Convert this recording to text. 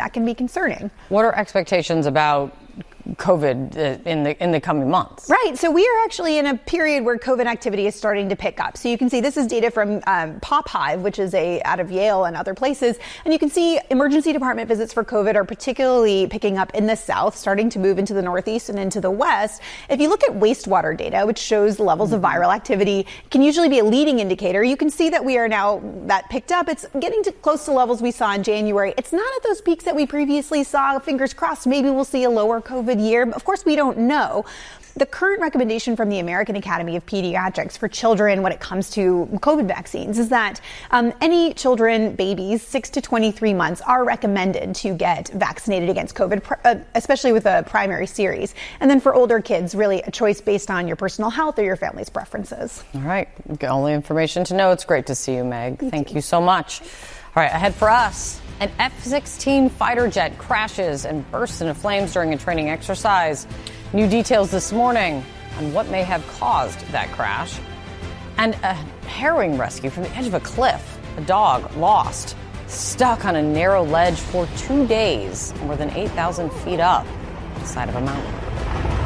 that can be concerning. What are expectations about COVID in the coming months? Right. So we are actually in a period where COVID activity is starting to pick up. So you can see this is data from PopHive, which is out of Yale and other places. And you can see emergency department visits for COVID are particularly picking up in the south, starting to move into the northeast and into the west. If you look at wastewater data, which shows the levels of viral activity, can usually be a leading indicator. You can see that we are now that picked up. It's getting close to levels we saw in January. It's not at those peaks that we previously saw. Fingers crossed, maybe we'll see a lower COVID year. But of course, we don't know. The current recommendation from the American Academy of Pediatrics for children when it comes to COVID vaccines is that any children, babies 6 to 23 months, are recommended to get vaccinated against COVID, especially with a primary series. And then for older kids, really a choice based on your personal health or your family's preferences. All right. Only information to know. It's great to see you, Meg. Thank you so much. All right. Ahead for us. An F-16 fighter jet crashes and bursts into flames during a training exercise. New details this morning on what may have caused that crash. And a harrowing rescue from the edge of a cliff. A dog lost, stuck on a narrow ledge for 2 days, more than 8,000 feet up the side of a mountain.